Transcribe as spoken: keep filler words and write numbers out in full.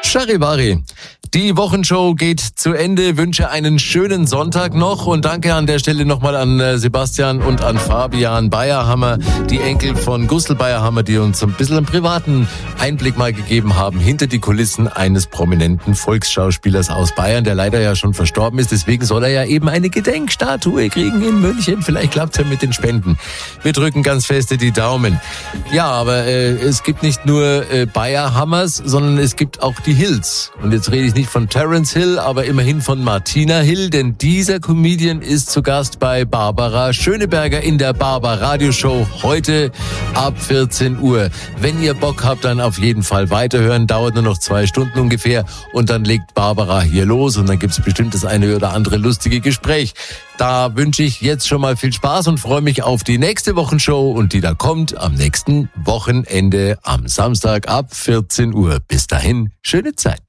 Charivari. Die Wochenshow geht zu Ende. Wünsche einen schönen Sonntag noch und danke an der Stelle nochmal an Sebastian und an Fabian Bayerhammer, die Enkel von Gustl Bayerhammer, die uns ein bisschen einen privaten Einblick mal gegeben haben hinter die Kulissen eines prominenten Volksschauspielers aus Bayern, der leider ja schon verstorben ist. Deswegen soll er ja eben eine Gedenkstatue kriegen in München. Vielleicht klappt es ja mit den Spenden. Wir drücken ganz feste die Daumen. Ja, aber äh, es gibt nicht nur äh, Bayerhammers, sondern es gibt auch die Hills. Und jetzt rede ich nicht von Terence Hill, aber immerhin von Martina Hill, denn dieser Comedian ist zu Gast bei Barbara Schöneberger in der Barbara Radioshow heute ab vierzehn Uhr. Wenn ihr Bock habt, dann auf jeden Fall weiterhören. Dauert nur noch zwei Stunden ungefähr und dann legt Barbara hier los und dann gibt's bestimmt das eine oder andere lustige Gespräch. Da wünsche ich jetzt schon mal viel Spaß und freue mich auf die nächste Wochenshow und die da kommt am nächsten Wochenende am Samstag ab vierzehn Uhr. Bis dahin, schöne Zeit.